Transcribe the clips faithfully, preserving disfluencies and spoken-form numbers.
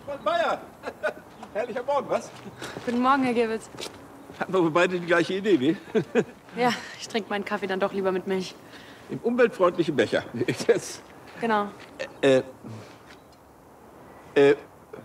Frau Meier! Herrlicher Morgen, was? Guten Morgen, Herr Gewitz. Hatten wir beide die gleiche Idee, wie? Ja, ich trinke meinen Kaffee dann doch lieber mit Milch. Im umweltfreundlichen Becher. Jetzt. Genau. Äh, äh, äh,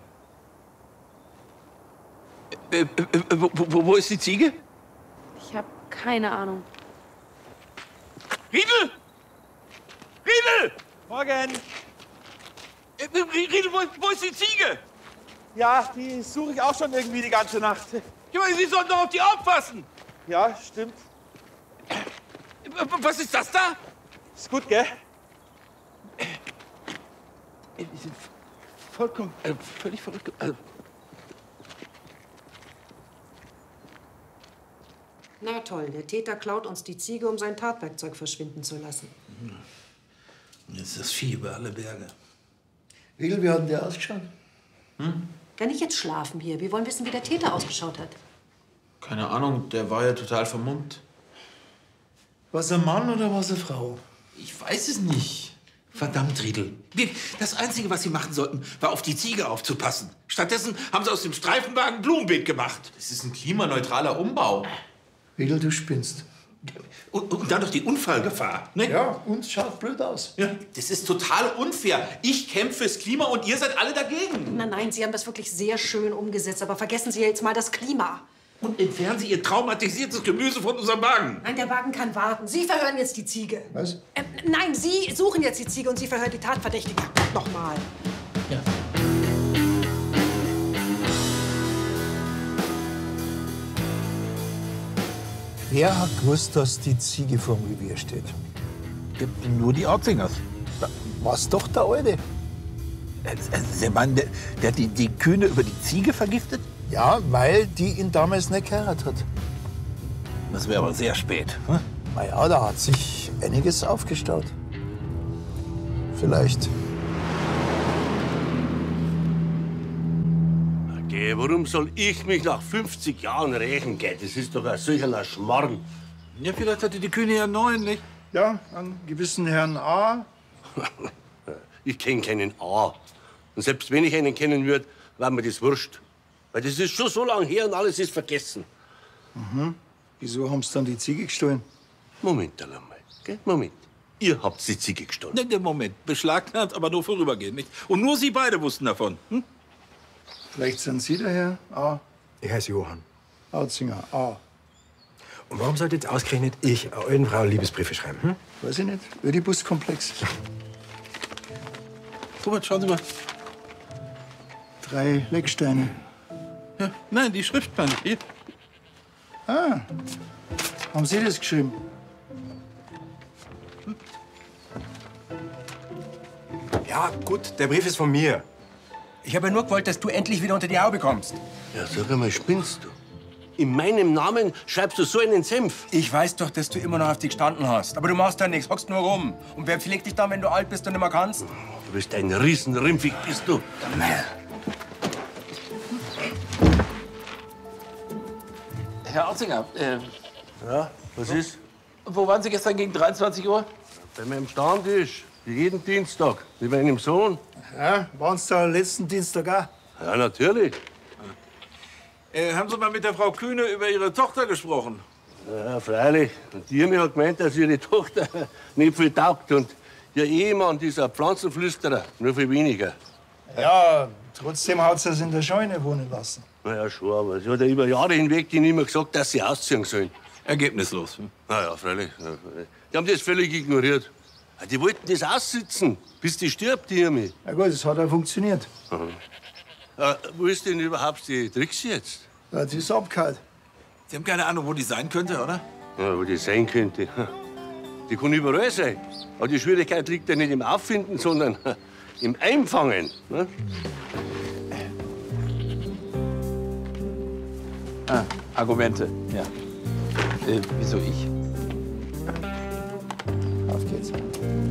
äh, wo, wo, wo ist die Ziege? Ich habe keine Ahnung. Riedel! Riedel! Morgen. Äh, Riedel, wo, wo ist die Ziege? Ja, die suche ich auch schon irgendwie die ganze Nacht. Ich meine, Sie sollten doch auf die aufpassen. Ja, stimmt. Was ist das da? Ist gut, gell? Die sind vollkommen, äh, völlig verrückt. Also, Na toll, der Täter klaut uns die Ziege, um sein Tatwerkzeug verschwinden zu lassen. Jetzt ist das Vieh über alle Berge. Riedel, wie hat denn der ausgeschaut? Hm? Kann ich jetzt schlafen hier? Wir wollen wissen, wie der Täter ausgeschaut hat. Keine Ahnung, der war ja total vermummt. Was ein Mann oder was eine Frau? Ich weiß es nicht. Verdammt, Riedel. Das Einzige, was Sie machen sollten, war auf die Ziege aufzupassen. Stattdessen haben Sie aus dem Streifenwagen ein Blumenbeet gemacht. Das ist ein klimaneutraler Umbau. Riedel, du spinnst. Und, und dann noch die Unfallgefahr. Ne? Ja, und schaut blöd aus. Ja, das ist total unfair. Ich kämpfe fürs Klima und ihr seid alle dagegen. Nein, nein, Sie haben das wirklich sehr schön umgesetzt. Aber vergessen Sie jetzt mal das Klima. Und entfernen Sie Ihr traumatisiertes Gemüse von unserem Wagen. Nein, der Wagen kann warten. Sie verhören jetzt die Ziege. Was? Ähm, nein, Sie suchen jetzt die Ziege und Sie verhören die Tatverdächtige. Nochmal. Ja. Wer hat gewusst, dass die Ziege vor dem Revier steht? Nur die Orzingers. Was doch der Alte? Der Mann, der, der hat die, die Kühne über die Ziege vergiftet? Ja, weil die ihn damals nicht geheiratet hat. Das wäre aber sehr spät. Hm? Na ja, da hat sich einiges aufgestaut. Vielleicht. Geh, warum soll ich mich nach fünfzig Jahren rächen, gell? Das ist doch ein solcher Schmarrn. Ja, vielleicht hatte die Kühne ja neun, nicht? Ja, einen gewissen Herrn A. Ich kenne keinen A. Und selbst wenn ich einen kennen würde, wäre mir das wurscht. Weil das ist schon so lange her und alles ist vergessen. Mhm. Wieso haben sie dann die Ziege gestohlen? Moment einmal, gell? Moment. Ihr habt die Ziege gestohlen. Ne, der Moment. Beschlagnahmt, aber nur vorübergehend, nicht? Und nur Sie beide wussten davon. Hm? Vielleicht sind Sie der Herr A. Ich heiße Johann. Auzinger A. Und warum sollte jetzt ausgerechnet ich einer alten Frau Liebesbriefe schreiben? Hm? Weiß ich nicht. Ödipus-Komplex. Robert, schauen Sie mal. Drei Lecksteine. Ja, nein, die Schrift meine ich. Hier. Ah, haben Sie das geschrieben? Ja, gut, der Brief ist von mir. Ich habe ja nur gewollt, dass du endlich wieder unter die Haube kommst. Ja, sag einmal, spinnst du? In meinem Namen schreibst du so einen Senf. Ich weiß doch, dass du immer noch auf dich gestanden hast. Aber du machst da nichts, hockst nur rum. Und wer pflegt dich dann, wenn du alt bist und nicht mehr kannst? Du bist ein Riesenrimpfig, bist du. Herr Orzinger, äh, Ja, was ist? wo waren Sie gestern gegen dreiundzwanzig Uhr? Bei meinem Stammtisch. Jeden Dienstag. Mit meinem Sohn. Ja, waren Sie da letzten Dienstag auch? Ja, natürlich. Äh, haben Sie mal mit der Frau Kühne über Ihre Tochter gesprochen? Ja, freilich. Und die Irmi hat gemeint, dass ihre Tochter nicht viel taugt. Und ihr Ehemann, dieser Pflanzenflüsterer, nur viel weniger. Ja, trotzdem hat sie es in der Scheune wohnen lassen. Na ja, schon, aber sie hat ja über Jahre hinweg ihnen immer gesagt, dass sie ausziehen sollen. Ergebnislos. Hm? Na ja, freilich. Die haben das völlig ignoriert. Die wollten das aussitzen, bis die stirbt, die Irmi. Ja gut, es hat auch funktioniert. Äh, wo ist denn überhaupt die Trixie jetzt? Ja, die ist abgehauen. Sie haben keine Ahnung, wo die sein könnte, oder? Ja, wo die sein könnte. Die kann überall sein. Aber die Schwierigkeit liegt ja nicht im Auffinden, sondern im Einfangen. Ne? Ah, Argumente, ja. Äh, wieso ich? Auf geht's.